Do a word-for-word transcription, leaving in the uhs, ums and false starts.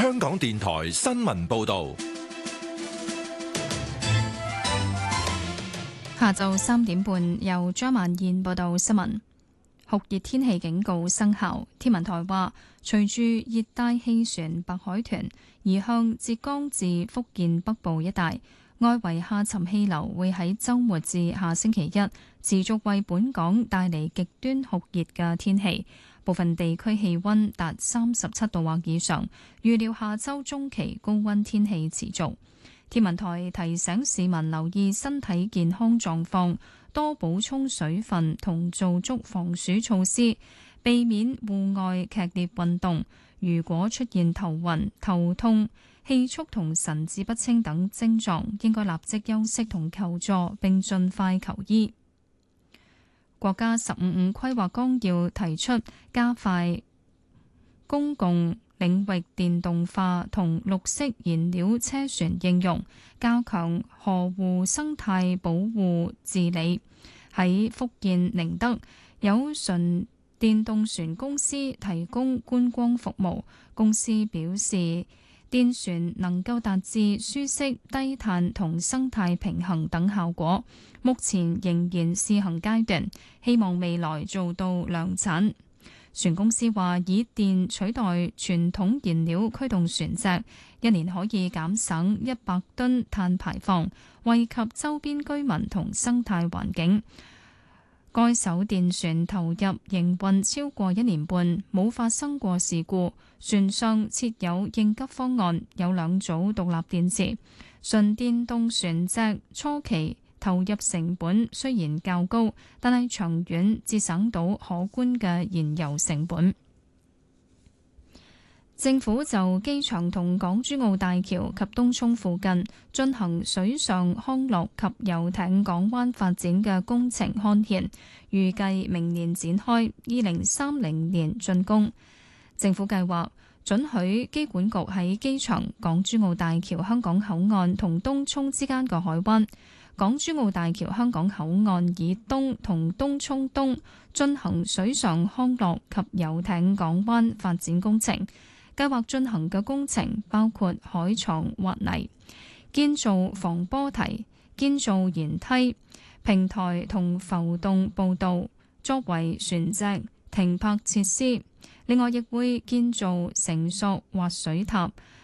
香港電台新聞報道。 下晝三點半，由張曼燕報道新聞。酷熱天氣警告生效，天文台話，隨住熱帶氣旋白海豚移向浙江至福建北部一帶，外圍下沉氣流會喺週末至下星期一持續為本港帶嚟極端酷熱嘅天氣，部分地區氣溫達三十七度或以上。預料下週中期高溫天氣持續。天文台提醒市民留意身體健康狀況，多補充水分同做足防暑措施，避免戶外劇烈運動。如果出現頭暈、頭痛、氣促同神志不清等症狀，應該立即休息同求助，並盡快求醫。國家十五五規劃綱要提出加快公共領域電動化同綠色燃料車船應用，加強河湖生態保護治理。喺福建寧德，有純電動船公司提供觀光服務。公司表示，電船能夠達至舒適、低碳同生態平衡等效果，目前仍然試行階段，希望未來做到量產。船公司話，以電取代傳統燃料驅動船隻，一年可以減省一百噸碳排放，惠及周邊居民同生態環境。該艘電船投入營運超過一年半，冇發生過事故。船上設有應急方案，有兩組獨立電池。純電動船隻初期投入成本雖然較高，但係長遠節省到可觀嘅燃油成本。政府就機場同港珠澳大橋及東涌附近進行水上康樂及遊艇港灣發展嘅工程刊憲，預計明年展開，二零三零年竣工。政府計劃准許機管局喺機場、港珠澳大橋香港口岸同東涌之間嘅海灣、港珠澳大橋香港口岸以東同東涌東進行水上康樂及遊艇港灣發展工程。計劃進行嘅工程包括海床挖泥、建造防波堤、建造舷梯、平台同浮動步道，作為船隻停泊設施。另外，亦會建造繩索滑水塔、